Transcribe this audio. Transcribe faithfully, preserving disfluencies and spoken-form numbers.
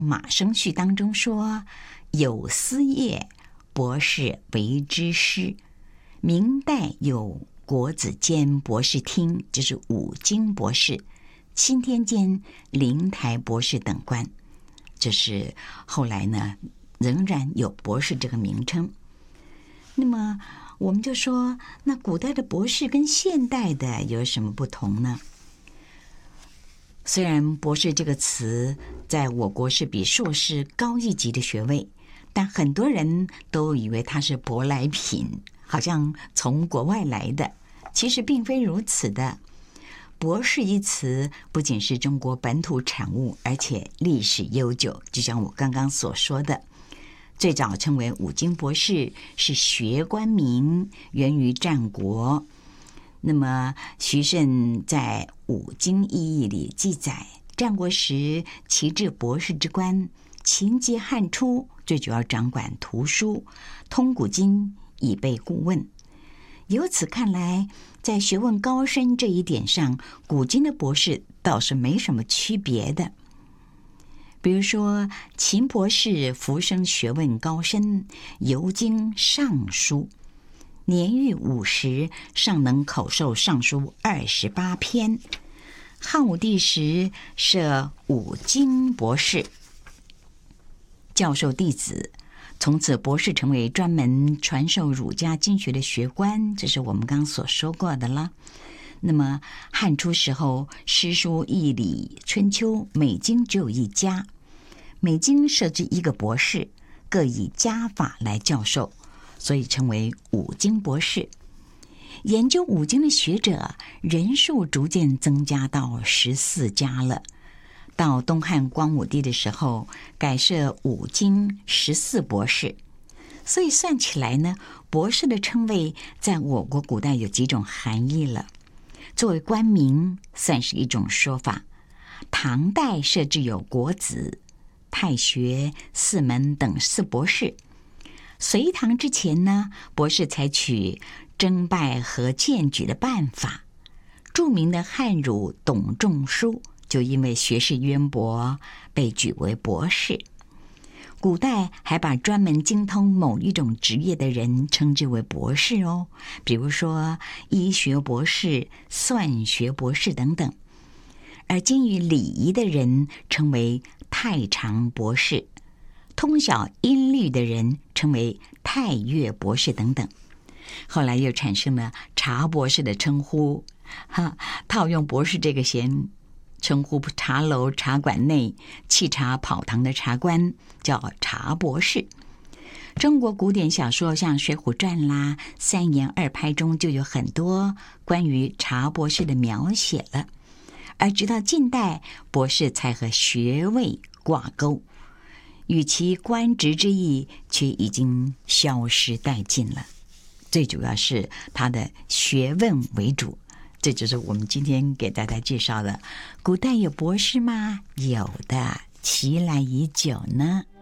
马生序当中说，有司业，博士为之师。明代有国子监博士厅，就是五经博士，钦天监灵台博士等官，这是后来呢仍然有博士这个名称。那么我们就说，那古代的博士跟现代的有什么不同呢？虽然博士这个词在我国是比硕士高一级的学位，但很多人都以为它是舶来品，好像从国外来的，其实并非如此的。博士一词不仅是中国本土产物，而且历史悠久，就像我刚刚所说的，最早称为五经博士是学官名，源于战国。那么徐慎在《五经异义》里记载，战国时齐置博士之官，秦及汉初最主要掌管图书、通古今，以备顾问。由此看来，在学问高深这一点上，古今的博士倒是没什么区别的。比如说，秦博士浮生学问高深，游经尚书，年逾五十，尚能口授尚书二十八篇。汉武帝时设五经博士，教授弟子，从此博士成为专门传授儒家经学的学官，这是我们刚刚所说过的了。那么汉初时候，诗书易礼春秋每经只有一家，每经设置一个博士，各以家法来教授，所以称为五经博士。研究五经的学者人数逐渐增加到十四家了。到东汉光武帝的时候，改设五经十四博士。所以算起来呢，博士的称谓在我国古代有几种含义了。作为官名，算是一种说法。唐代设置有国子、太学、四门等四博士。隋唐之前呢，博士采取征拜和荐举的办法。著名的汉儒董仲舒就因为学识渊博，被举为博士。古代还把专门精通某一种职业的人称之为博士哦，比如说医学博士、算学博士等等。而精于礼仪的人称为太常博士，通晓音律的人称为太乐博士等等。后来又产生了茶博士的称呼，哈，套用博士这个衔称呼茶楼茶馆内沏茶跑堂的茶官叫茶博士。中国古典小说像《水浒传》啦、三言二拍中就有很多关于茶博士的描写了。而直到近代，博士才和学位挂钩，与其官职之意却已经消失殆尽了。最主要是他的学问为主，这就是我们今天给大家介绍的。古代有博士吗？有的，其来已久呢。